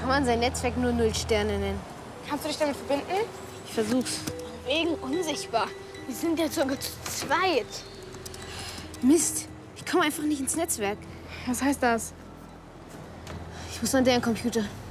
kann man sein Netzwerk nur 0 Sterne nennen. Kannst du dich damit verbinden? Ich versuch's. Wegen unsichtbar. Wir sind jetzt sogar zu zweit. Mist, ich komme einfach nicht ins Netzwerk. Was heißt das? Ich muss an deren Computer.